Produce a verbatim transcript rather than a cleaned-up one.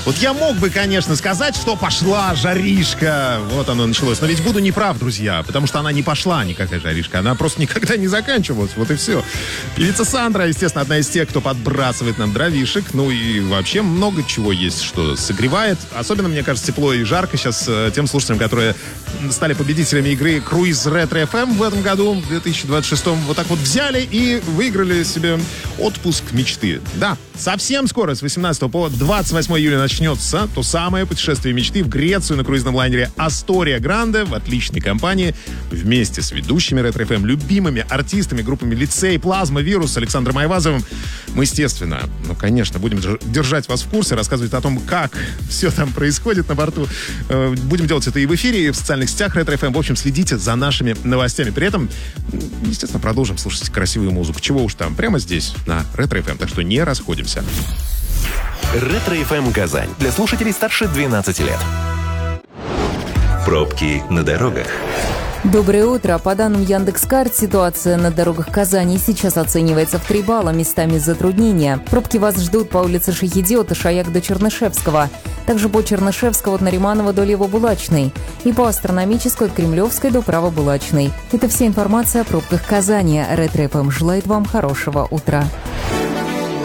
Вот я мог бы, конечно, сказать, что пошла жаришка. Вот оно началось. Но ведь буду неправ, друзья, потому что она не пошла никакая жаришка. Она просто никогда не заканчивалась. Вот и все. Певица Сандра, естественно, одна из тех, кто подбрасывает нам дровишек. Ну и вообще много чего есть, что согревает. Особенно, мне кажется, тепло и жарко сейчас тем слушателям, которые стали победителями игры Cruise Retro эф эм в этом году, в две тысячи двадцать шестом. Вот так вот взяли и выиграли себе отпуск мечты. Да, совсем скоро, с восемнадцатого по двадцать восьмое июля начнется то самое путешествие мечты в Грецию на круизном лайнере Astoria Grande в отличной компании вместе с ведущими Ретро эф эм, любимыми артистами, группами Лицей, Плазма, Вирус, Александром Айвазовым. Мы, естественно, ну, конечно, будем держать вас в курсе, рассказывать о том, как все там происходит на борту. Будем делать это и в эфире, и в социальных сетях Ретро эф эм. В общем, следите за нашими новостями. При этом, естественно, продолжим слушать красивую музыку. Чего уж там, прямо здесь, на Ретро эф эм. Так что не расходимся. Ретро эф эм Казань. Для слушателей старше двенадцати лет. Пробки на дорогах. Доброе утро. По данным Яндекс.Карт, ситуация на дорогах Казани сейчас оценивается в три балла, местами затруднения. Пробки вас ждут по улице Шахиди от Ишаяк до Чернышевского. Также по Чернышевского от Нариманова до Левобулачной. И по Астрономической от Кремлевской до Правобулачной. Это вся информация о пробках Казани. Ретро эф эм желает вам хорошего утра.